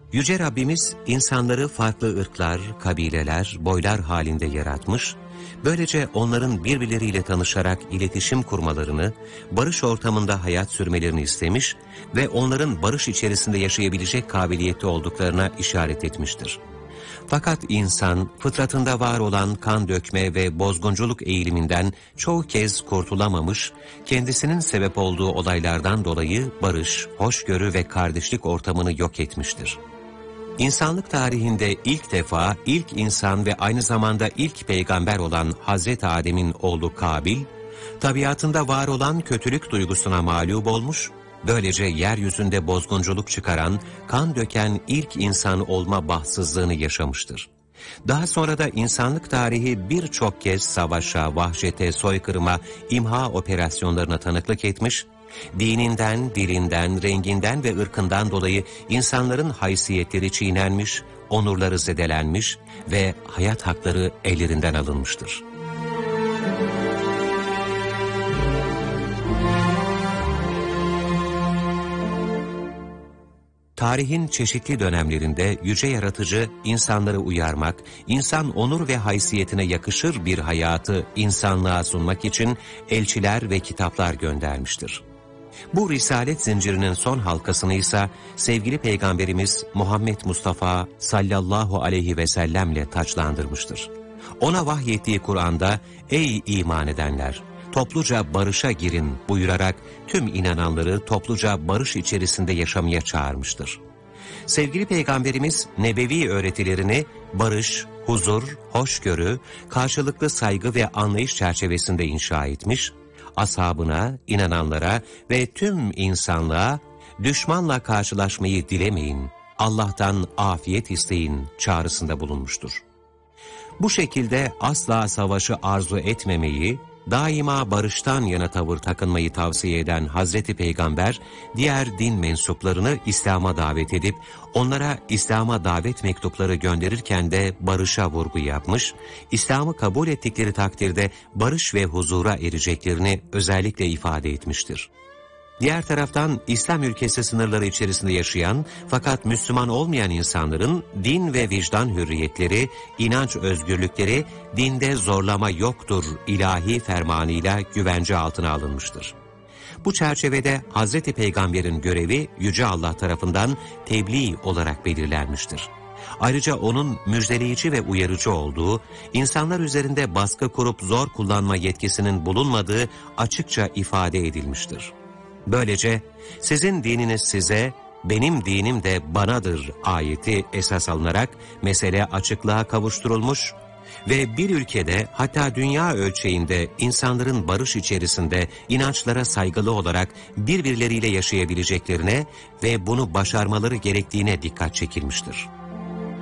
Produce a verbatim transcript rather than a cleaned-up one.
Yüce Rabbimiz insanları farklı ırklar, kabileler, boylar halinde yaratmış, böylece onların birbirleriyle tanışarak iletişim kurmalarını, barış ortamında hayat sürmelerini istemiş ve onların barış içerisinde yaşayabilecek kabiliyette olduklarına işaret etmiştir. Fakat insan, fıtratında var olan kan dökme ve bozgunculuk eğiliminden çoğu kez kurtulamamış, kendisinin sebep olduğu olaylardan dolayı barış, hoşgörü ve kardeşlik ortamını yok etmiştir. İnsanlık tarihinde ilk defa ilk insan ve aynı zamanda ilk peygamber olan Hazreti Adem'in oğlu Kabil, tabiatında var olan kötülük duygusuna mağlup olmuş, böylece yeryüzünde bozgunculuk çıkaran, kan döken ilk insan olma bahtsızlığını yaşamıştır. Daha sonra da insanlık tarihi birçok kez savaşa, vahşete, soykırıma, imha operasyonlarına tanıklık etmiş, dininden, dilinden, renginden ve ırkından dolayı insanların haysiyetleri çiğnenmiş, onurları zedelenmiş ve hayat hakları ellerinden alınmıştır. Tarihin çeşitli dönemlerinde Yüce Yaratıcı insanları uyarmak, insan onur ve haysiyetine yakışır bir hayatı insanlığa sunmak için elçiler ve kitaplar göndermiştir. Bu risalet zincirinin son halkasını ise sevgili Peygamberimiz Muhammed Mustafa sallallahu aleyhi ve sellemle taçlandırmıştır. Ona vahyettiği Kur'an'da "Ey iman edenler! Topluca barışa girin" buyurarak tüm inananları topluca barış içerisinde yaşamaya çağırmıştır. Sevgili Peygamberimiz nebevi öğretilerini barış, huzur, hoşgörü, karşılıklı saygı ve anlayış çerçevesinde inşa etmiş, ashabına, inananlara ve tüm insanlığa düşmanla karşılaşmayı dilemeyin, Allah'tan afiyet isteyin çağrısında bulunmuştur. Bu şekilde asla savaşı arzu etmemeyi, daima barıştan yana tavır takınmayı tavsiye eden Hazreti Peygamber, diğer din mensuplarını İslam'a davet edip, onlara İslam'a davet mektupları gönderirken de barışa vurgu yapmış, İslam'ı kabul ettikleri takdirde barış ve huzura ereceklerini özellikle ifade etmiştir. Diğer taraftan İslam ülkesi sınırları içerisinde yaşayan fakat Müslüman olmayan insanların din ve vicdan hürriyetleri, inanç özgürlükleri dinde zorlama yoktur ilahi fermanıyla güvence altına alınmıştır. Bu çerçevede Hazreti Peygamber'in görevi Yüce Allah tarafından tebliğ olarak belirlenmiştir. Ayrıca onun müjdeleyici ve uyarıcı olduğu, insanlar üzerinde baskı kurup zor kullanma yetkisinin bulunmadığı açıkça ifade edilmiştir. Böylece sizin dininiz size, benim dinim de banadır ayeti esas alınarak mesele açıklığa kavuşturulmuş ve bir ülkede hatta dünya ölçeğinde insanların barış içerisinde inançlara saygılı olarak birbirleriyle yaşayabileceklerine ve bunu başarmaları gerektiğine dikkat çekilmiştir.